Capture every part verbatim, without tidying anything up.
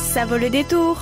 Ça vaut le détour.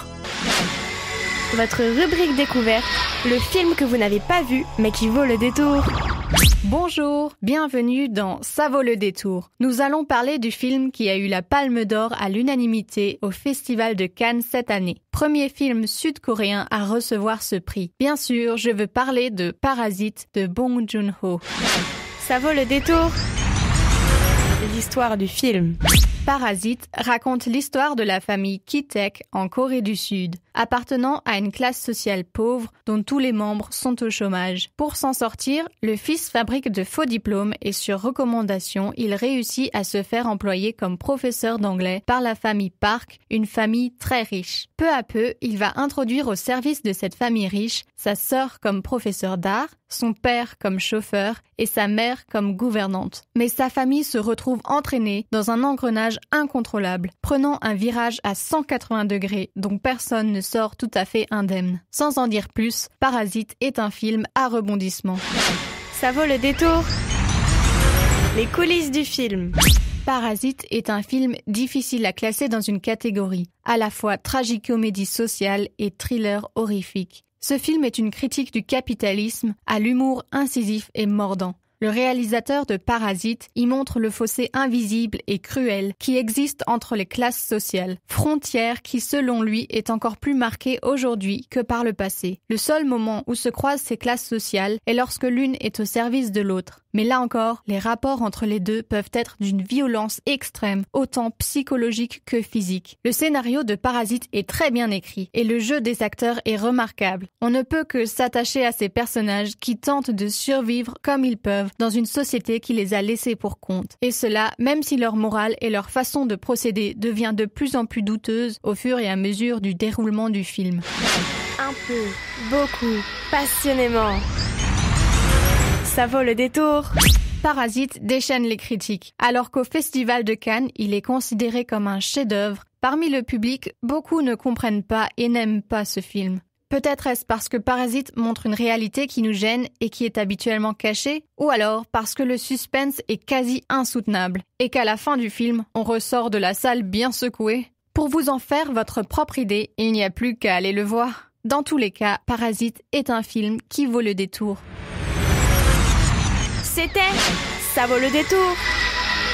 Votre rubrique découverte, le film que vous n'avez pas vu mais qui vaut le détour. Bonjour, bienvenue dans Ça vaut le détour. Nous allons parler du film qui a eu la Palme d'Or à l'unanimité au Festival de Cannes cette année. Premier film sud-coréen à recevoir ce prix. Bien sûr, je veux parler de Parasite de Bong Joon-ho. Ça vaut le détour. L'histoire du film. Parasite raconte l'histoire de la famille Ki-taek en Corée du Sud, appartenant à une classe sociale pauvre dont tous les membres sont au chômage. Pour s'en sortir, le fils fabrique de faux diplômes et sur recommandation, il réussit à se faire employer comme professeur d'anglais par la famille Park, une famille très riche. Peu à peu, il va introduire au service de cette famille riche sa sœur comme professeur d'art, son père comme chauffeur et sa mère comme gouvernante. Mais sa famille se retrouve entraînée dans un engrenage incontrôlable, prenant un virage à cent quatre-vingts degrés dont personne ne sort tout à fait indemne. Sans en dire plus, Parasite est un film à rebondissement. Ça vaut le détour. Les coulisses du film. Parasite est un film difficile à classer dans une catégorie, à la fois tragicomédie sociale et thriller horrifique. Ce film est une critique du capitalisme à l'humour incisif et mordant. Le réalisateur de Parasite y montre le fossé invisible et cruel qui existe entre les classes sociales, frontière qui selon lui est encore plus marquée aujourd'hui que par le passé. Le seul moment où se croisent ces classes sociales est lorsque l'une est au service de l'autre. Mais là encore, les rapports entre les deux peuvent être d'une violence extrême, autant psychologique que physique. Le scénario de Parasite est très bien écrit et le jeu des acteurs est remarquable. On ne peut que s'attacher à ces personnages qui tentent de survivre comme ils peuvent dans une société qui les a laissés pour compte. Et cela, même si leur morale et leur façon de procéder devient de plus en plus douteuse au fur et à mesure du déroulement du film. Un peu, beaucoup, passionnément. Ça vaut le détour. Parasite déchaîne les critiques. Alors qu'au Festival de Cannes, il est considéré comme un chef-d'œuvre, parmi le public, beaucoup ne comprennent pas et n'aiment pas ce film. Peut-être est-ce parce que Parasite montre une réalité qui nous gêne et qui est habituellement cachée, ou alors parce que le suspense est quasi insoutenable et qu'à la fin du film, on ressort de la salle bien secoué. Pour vous en faire votre propre idée, il n'y a plus qu'à aller le voir. Dans tous les cas, Parasite est un film qui vaut le détour. C'était Ça vaut le détour.